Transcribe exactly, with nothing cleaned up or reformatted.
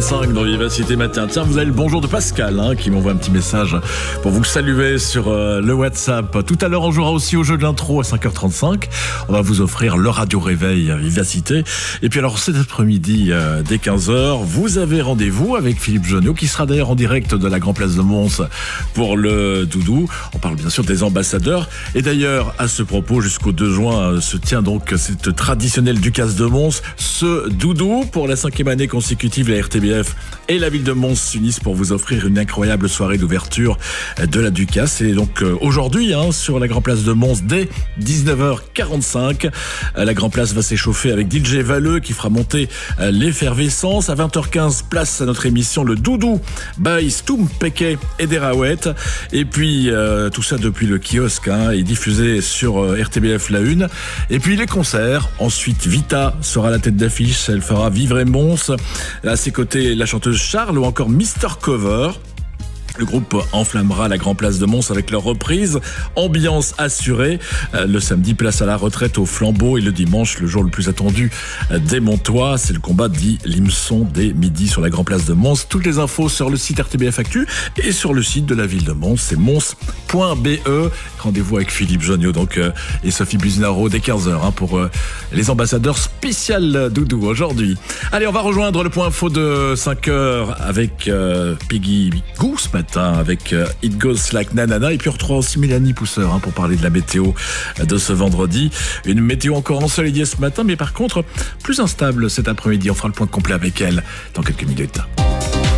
trente-cinq dans Vivacité Matin. Tiens, vous avez le bonjour de Pascal hein, qui m'envoie un petit message pour vous saluer sur euh, le WhatsApp. Tout à l'heure, on jouera aussi au jeu de l'intro à cinq heures trente-cinq. On va vous offrir le radio réveil Vivacité. Et puis alors cet après-midi, euh, dès quinze heures, vous avez rendez-vous avec Philippe Jonio qui sera d'ailleurs en direct de la Grand Place de Mons pour le doudou. On parle bien sûr des ambassadeurs. Et d'ailleurs, à ce propos, jusqu'au deux juin euh, se tient donc cette traditionnelle Ducasse de Mons, ce doudou. Pour la cinquième année consécutive, la R T B F et la ville de Mons s'unissent pour vous offrir une incroyable soirée d'ouverture de la Ducasse. Et donc euh, aujourd'hui, hein, sur la Grand Place de Mons, dès dix-neuf heures quarante-cinq, euh, la Grand Place va s'échauffer avec D J Valeux qui fera monter euh, l'effervescence. À vingt heures quinze, place à notre émission Le Doudou by Stoum Peke et Derawet. Et puis euh, tout ça depuis le kiosque hein, est diffusé sur euh, R T B F La Une. Et puis les concerts. Ensuite, Vita sera la tête d'affiche. Elle fera Vivre et Mons. À ses côtés, la chanteuse Charles ou encore Mister Cover. Le groupe enflammera la Grand Place de Mons avec leur reprise. Ambiance assurée. Le samedi, place à la retraite au flambeau. Et le dimanche, le jour le plus attendu des Montois, c'est le combat dit Limson dès midi sur la Grand Place de Mons. Toutes les infos sur le site R T B F Actu et sur le site de la ville de Mons. C'est mons point b e. Rendez-vous avec Philippe Jonio donc, euh, et Sophie Buzinaro dès quinze heures hein, pour euh, les ambassadeurs spécial doudou aujourd'hui. Allez, on va rejoindre le point info de cinq heures avec euh, Peggy Gou ce matin avec euh, It Goes Like Nanana. Et puis on retrouve aussi Mélanie Pousseur hein, pour parler de la météo de ce vendredi. Une météo encore ensoleillée ce matin, mais par contre plus instable cet après-midi. On fera le point complet avec elle dans quelques minutes.